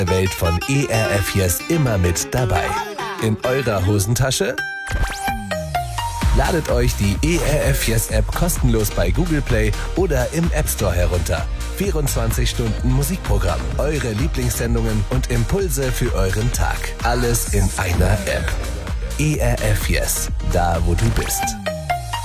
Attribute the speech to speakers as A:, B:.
A: Welt von ERF Yes immer mit dabei. In eurer Hosentasche? Ladet euch die ERF Yes App kostenlos bei Google Play oder im App Store herunter. 24 Stunden Musikprogramm, eure Lieblingssendungen und Impulse für euren Tag. Alles in einer App. ERF Yes, da wo du bist.